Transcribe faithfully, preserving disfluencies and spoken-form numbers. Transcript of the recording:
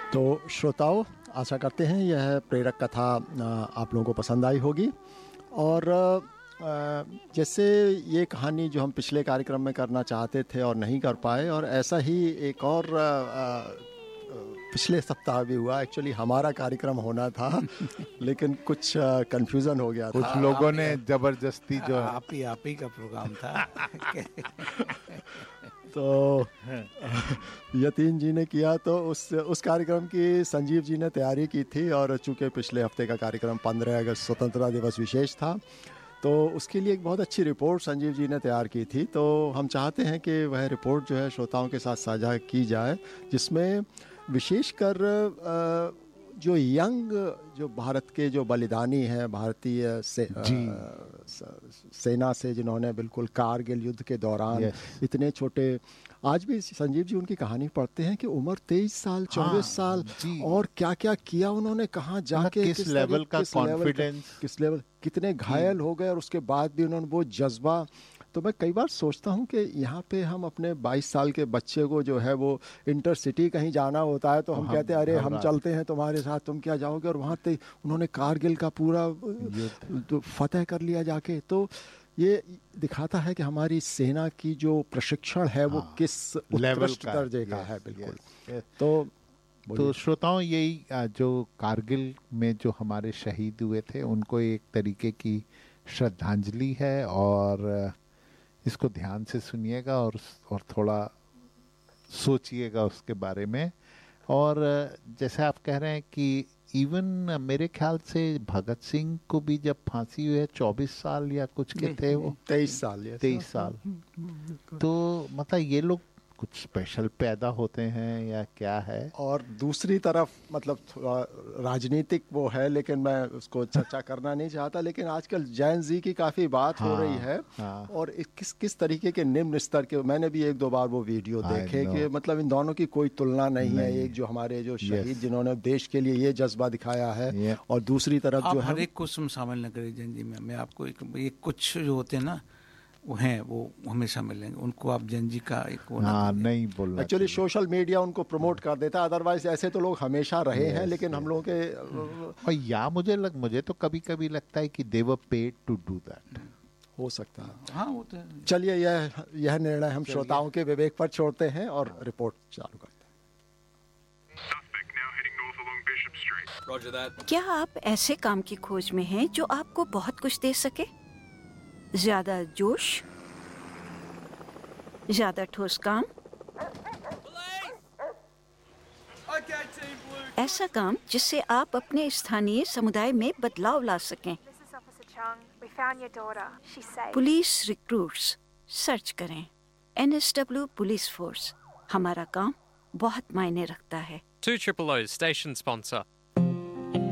तो श्रोताओं, आशा करते हैं यह प्रेरक कथा आप लोगों को पसंद आई होगी। और जैसे ये कहानी जो हम पिछले कार्यक्रम में करना चाहते थे और नहीं कर पाए, और ऐसा ही एक और पिछले सप्ताह भी हुआ। एक्चुअली हमारा कार्यक्रम होना था लेकिन कुछ कंफ्यूजन हो गया कुछ था। कुछ लोगों ने जबरदस्ती जो आप ही आप ही का प्रोग्राम था तो यतीन जी ने किया, तो उस उस कार्यक्रम की संजीव जी ने तैयारी की थी। और चूँकि पिछले हफ्ते का कार्यक्रम पंद्रह अगस्त स्वतंत्रता दिवस विशेष था, तो उसके लिए एक बहुत अच्छी रिपोर्ट संजीव जी ने तैयार की थी। तो हम चाहते हैं कि वह रिपोर्ट जो है श्रोताओं के साथ साझा की जाए, जिसमें विशेषकर जो यंग जो भारत के जो बलिदानी हैं, भारतीय से, सेना से जिन्होंने बिल्कुल कारगिल युद्ध के दौरान yes. इतने छोटे, आज भी संजीव जी उनकी कहानी पढ़ते हैं कि उम्र तेईस साल चौबीस साल, और क्या क्या किया उन्होंने, कहाँ जाके किस, किस लेवल का कॉन्फिडेंस, किस लेवल, कितने घायल हो गए, और उसके बाद भी उन्होंने वो जज्बा। तो मैं कई बार सोचता हूँ कि यहाँ पे हम अपने बाईस साल के बच्चे को जो है वो इंटरसिटी कहीं जाना होता है तो हम, हम कहते हैं अरे हम चलते हैं तुम्हारे साथ, तुम क्या जाओगे, और वहाँ पे उन्होंने कारगिल का पूरा तो फतेह कर लिया जाके। तो ये दिखाता है कि हमारी सेना की जो प्रशिक्षण है वो हाँ, किस उत्कृष्ट दर्जे का है। बिल्कुल। तो तो श्रोताओं, यही जो कारगिल में जो हमारे शहीद हुए थे उनको एक तरीके की श्रद्धांजलि है, और इसको ध्यान से सुनिएगा और और थोड़ा सोचिएगा उसके बारे में। और जैसे आप कह रहे हैं कि इवन मेरे ख्याल से भगत सिंह को भी जब फांसी हुई है चौबीस साल या कुछ के थे, वो तेईस साल तेईस साल तो मतलब ये लोग कुछ स्पेशल पैदा होते हैं या क्या है। और दूसरी तरफ मतलब राजनीतिक वो है, लेकिन मैं उसको चर्चा करना नहीं चाहता, लेकिन आजकल जैन जी की काफ़ी बात हाँ, हो रही है हाँ, और किस किस तरीके के निम्न स्तर के, मैंने भी एक दो बार वो वीडियो देखे कि मतलब इन दोनों की कोई तुलना नहीं, नहीं है। एक जो हमारे जो शहीद जिन्होंने देश के लिए ये जज्बा दिखाया है, और दूसरी तरफ जो है, हर एक कुछ शामिल न करें जैन जी में। मैं आपको एक कुछ जो होते हैं ना वो हैं, वो हमेशा मिलेंगे, उनको आप जैन जी का एक वो हाँ, नहीं बोलना। एक्चुअली सोशल मीडिया उनको प्रमोट कर देता है, अदरवाइज ऐसे तो लोग हमेशा रहे yes, हैं, लेकिन yes. हम लोगों के और या मुझे लग मुझे तो कभी कभी लगता है कि दे वर पेड टू डू दैट, हो सकता है। हाँ, वो तो है। चलिए यह यह निर्णय हम श्रोताओं के विवेक पर छोड़ते हैं और रिपोर्ट चालू करते हैं। क्या आप ऐसे काम की खोज में हैं जो आपको बहुत कुछ दे सके? ज्यादा जोश, ज्यादा ठोस काम, ऐसा काम जिससे आप अपने स्थानीय समुदाय में बदलाव ला सकें। पुलिस रिक्रूट्स सर्च करें। N S W police force, हमारा काम बहुत मायने रखता है। To triple O station sponsor.